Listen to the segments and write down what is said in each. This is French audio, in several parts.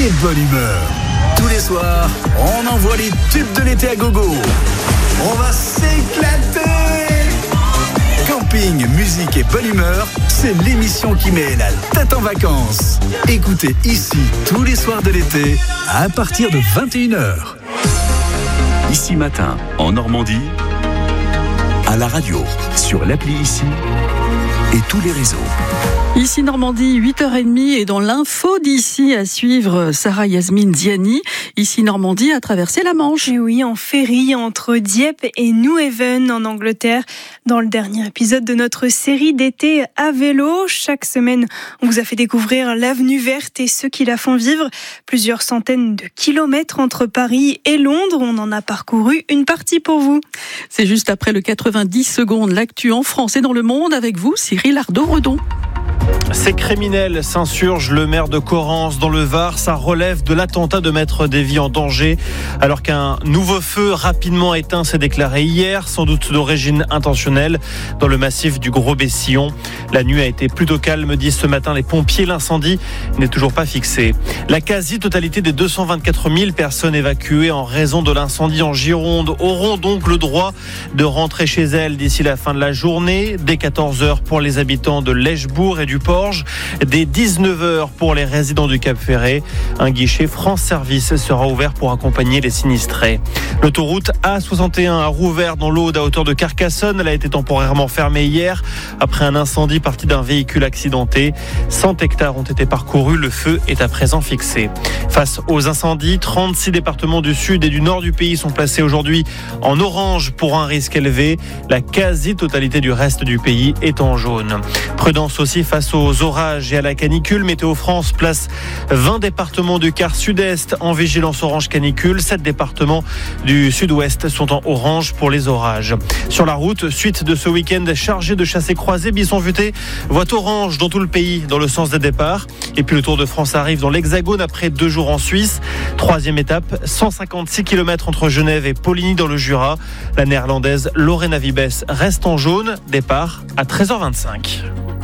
et bonne humeur. Tous les soirs, on envoie les tubes de l'été à gogo. On va s'éclater. Camping, musique et bonne humeur, c'est l'émission qui met la tête en vacances. Écoutez ici tous les soirs de l'été à partir de 21h. Ici Matin, en Normandie, à la radio, sur l'appli Ici et tous les réseaux. Ici Normandie, 8h30 et dans l'info d'ici à suivre, Sarah Yasmine Ziani. Ici Normandie a traversé la Manche. Et oui, en ferry entre Dieppe et New Haven en Angleterre. Dans le dernier épisode de notre série d'été à vélo, chaque semaine, on vous a fait découvrir l'avenue verte et ceux qui la font vivre. Plusieurs centaines de kilomètres entre Paris et Londres. On en a parcouru une partie pour vous. C'est juste après le 90 secondes, l'actu en France et dans le monde avec vous, Cyril Ardo-Redon. Ces criminels s'insurgent. Le maire de Correns dans le Var, ça relève de l'attentat de mettre des vies en danger. Alors qu'un nouveau feu rapidement éteint s'est déclaré hier, sans doute d'origine intentionnelle, dans le massif du Gros-Bessillon. La nuit a été plutôt calme, disent ce matin les pompiers. L'incendie n'est toujours pas fixé. La quasi-totalité des 224 000 personnes évacuées en raison de l'incendie en Gironde auront donc le droit de rentrer chez elles d'ici la fin de la journée. Dès 14h pour les habitants de Lèchebourg et du Porge, dès 19h pour les résidents du Cap-Ferré. Un guichet France Service sera ouvert pour accompagner les sinistrés. L'autoroute A61 a rouvert dans l'Aude à hauteur de Carcassonne. Elle a été temporairement fermée hier après un incendie parti d'un véhicule accidenté. 100 hectares ont été parcourus. Le feu est à présent fixé. Face aux incendies, 36 départements du sud et du nord du pays sont placés aujourd'hui en orange pour un risque élevé. La quasi-totalité du reste du pays est en jaune. Prudence aussi face aux orages et à la canicule. Météo France place 20 départements du quart sud-est en vigilance orange canicule. 7 départements du sud-ouest sont en orange pour les orages. Sur la route, suite de ce week-end chargé de chassés-croisés, Bisson-Futé voit orange dans tout le pays dans le sens des départs. Et puis le Tour de France arrive dans l'Hexagone après 2 jours en Suisse. 3e étape, 156 km entre Genève et Poligny dans le Jura. La néerlandaise Lorena Wiebes reste en jaune. Départ à 13h25.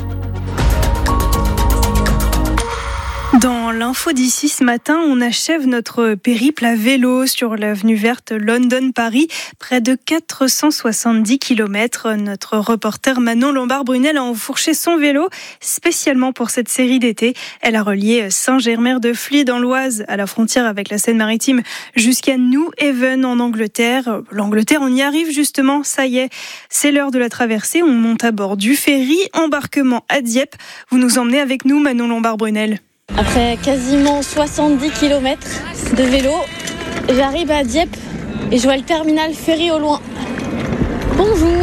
Dans l'info d'ici ce matin, on achève notre périple à vélo sur l'avenue verte London-Paris, près de 470 km. Notre reporter Manon Lombard-Brunel a enfourché son vélo spécialement pour cette série d'été. Elle a relié Saint-Germer-de-Fly dans l'Oise, à la frontière avec la Seine-Maritime, jusqu'à New Haven en Angleterre. L'Angleterre, on y arrive justement, ça y est. C'est l'heure de la traversée, on monte à bord du ferry, embarquement à Dieppe. Vous nous emmenez avec nous, Manon Lombard-Brunel. Après quasiment 70 km de vélo, j'arrive à Dieppe et je vois le terminal ferry au loin. Bonjour!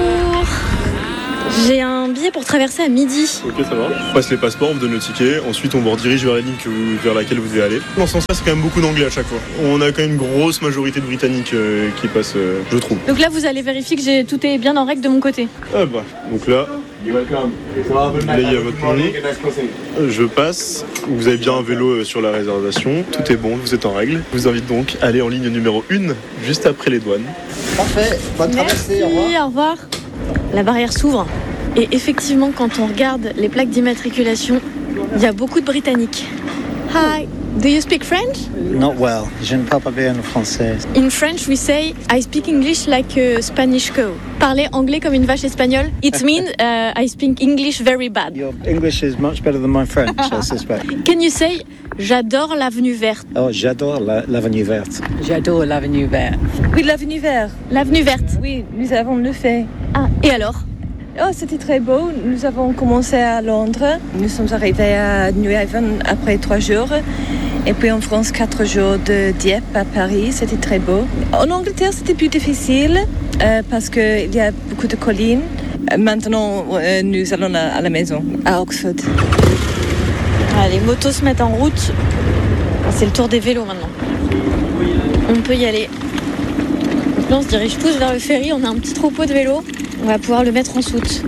J'ai un billet pour traverser à midi. Ok, ça va. On passe les passeports, on vous donne le ticket. Ensuite, on vous redirige vers la ligne vers laquelle vous devez aller. Dans ce sens-là, c'est quand même beaucoup d'anglais à chaque fois. On a quand même une grosse majorité de britanniques qui passent, je trouve. Donc là, vous allez vérifier que tout est bien en règle de mon côté. Ah bah, donc là, il y a votre nom. Je passe. Vous avez bien un vélo sur la réservation. Tout est bon, vous êtes en règle. Je vous invite donc à aller en ligne numéro 1, juste après les douanes. Parfait, bonne traversée, au revoir. Merci, au revoir. La barrière s'ouvre. Et effectivement, quand on regarde les plaques d'immatriculation, il y a beaucoup de Britanniques. Hi, do you speak French? Not well, je ne parle pas bien le français. In French, we say, I speak English like a Spanish cow. Parler anglais comme une vache espagnole, it means I speak English very bad. Your English is much better than my French, I suspect. Can you say, j'adore l'avenue verte? Oh, j'adore l'avenue verte. J'adore l'avenue verte. Oui, l'avenue verte. L'avenue verte? Oui, nous avons le fait. Ah, et alors? Oh, c'était très beau. Nous avons commencé à Londres. Nous sommes arrivés à New Haven après 3 jours. Et puis en France, 4 jours de Dieppe à Paris. C'était très beau. En Angleterre, c'était plus difficile parce qu'il y a beaucoup de collines. Maintenant, nous allons à la maison, à Oxford. Ah, les motos se mettent en route. C'est le tour des vélos maintenant. On peut y aller. Maintenant, on se dirige tous vers le ferry. On a un petit troupeau de vélos. On va pouvoir le mettre en soute.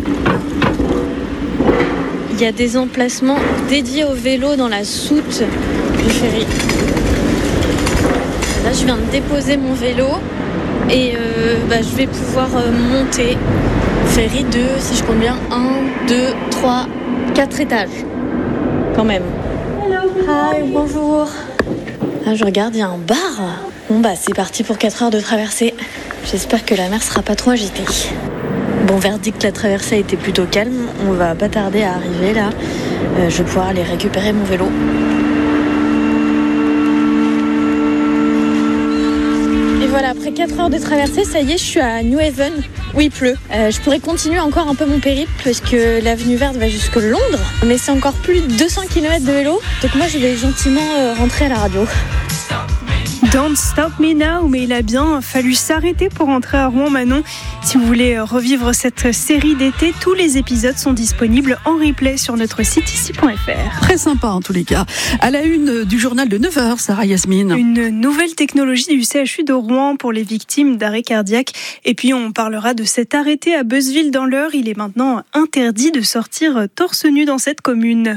Il y a des emplacements dédiés aux vélos dans la soute du ferry. Là, je viens de déposer mon vélo et je vais pouvoir monter. Ferry de, si je compte bien, 1, 2, 3, 4 étages. Quand même. Hello. Hi, bonjour. Là, je regarde, il y a un bar. Bon c'est parti pour 4 heures de traversée. J'espère que la mer sera pas trop agitée. Bon, verdict, la traversée a été plutôt calme. On va pas tarder à arriver là. Je vais pouvoir aller récupérer mon vélo. Et voilà, après 4 heures de traversée, ça y est, je suis à New Haven, où il pleut. Je pourrais continuer encore un peu mon périple, parce que l'avenue verte va jusque Londres. Mais c'est encore plus de 200 km de vélo. Donc moi, je vais gentiment rentrer à la radio. Don't Stop Me Now, mais il a bien fallu s'arrêter pour rentrer à Rouen, Manon. Si vous voulez revivre cette série d'été, tous les épisodes sont disponibles en replay sur notre site ici.fr. Très sympa en tous les cas. À la une du journal de 9h, Sarah Yasmine. Une nouvelle technologie du CHU de Rouen pour les victimes d'arrêt cardiaque. Et puis on parlera de cet arrêté à Beuzeville dans l'Eure. Il est maintenant interdit de sortir torse nu dans cette commune.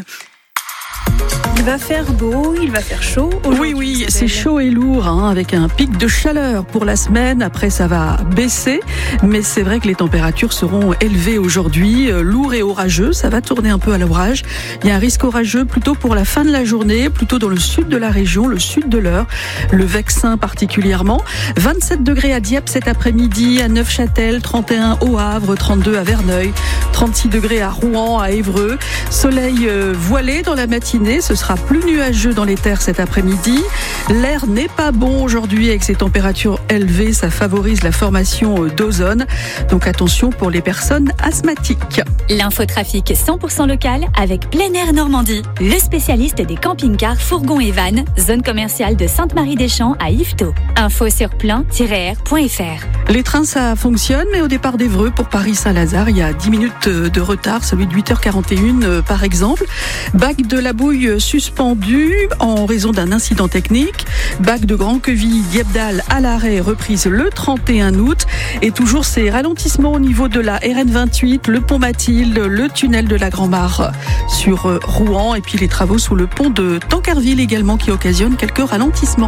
Il va faire beau, il va faire chaud. Oui, c'est chaud et lourd, avec un pic de chaleur pour la semaine. Après, ça va baisser, mais c'est vrai que les températures seront élevées aujourd'hui. Lourd et orageux, ça va tourner un peu à l'orage. Il y a un risque orageux plutôt pour la fin de la journée, plutôt dans le sud de la région, le sud de l'Eure, le Vexin particulièrement. 27 degrés à Dieppe cet après-midi, à Neufchâtel, 31 au Havre, 32 à Verneuil, 36 degrés à Rouen, à Évreux. Soleil voilé dans la matinée, ce sera plus nuageux dans les terres cet après-midi. L'air n'est pas bon aujourd'hui avec ces températures élevées, ça favorise la formation d'ozone. Donc attention pour les personnes asthmatiques. L'infotrafic 100% local avec Plein Air Normandie, le spécialiste des camping-cars fourgons et vannes, zone commerciale de Sainte-Marie-des-Champs à Yvetot. Info sur plein-air.fr. Les trains ça fonctionne, mais au départ d'Évreux pour Paris-Saint-Lazare, il y a 10 minutes de retard, celui de 8h41 par exemple. Bac de la Bouille suspendu en raison d'un incident technique. Bac de Grand-Queville, Diepdal à l'arrêt, reprise le 31 août. Et toujours ces ralentissements au niveau de la RN28, le pont Mathilde, le tunnel de la Grand-Mare sur Rouen. Et puis les travaux sous le pont de Tancarville également qui occasionnent quelques ralentissements.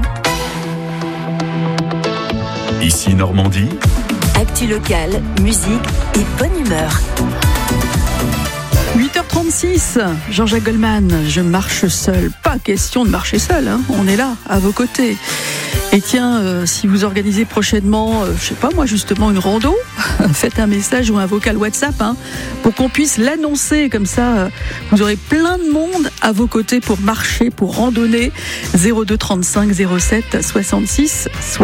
Ici Normandie. Actu locale, musique et bonne humeur. 8h36, Jean-Jacques Goldman, je marche seul. Pas question de marcher seul, on est là, à vos côtés. Et tiens, si vous organisez prochainement, je sais pas moi, justement une rando, faites un message ou un vocal WhatsApp pour qu'on puisse l'annoncer. Comme ça, vous aurez plein de monde à vos côtés pour marcher, pour randonner. 02 35 07 66 60.